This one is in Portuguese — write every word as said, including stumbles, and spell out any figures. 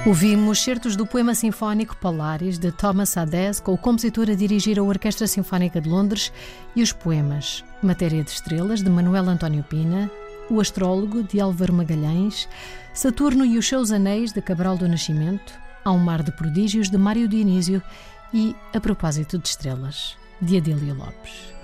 Ouvimos certos do poema sinfónico Polaris, de Thomas Adès, com o compositor a dirigir a Orquestra Sinfónica de Londres, e os poemas Matéria de Estrelas, de Manuel António Pina, O Astrólogo, de Álvaro Magalhães, Saturno e os Seus Anéis, de Cabral do Nascimento, Há um Mar de Prodígios, de Mário Dionísio, e A Propósito de Estrelas, de Adília Lopes.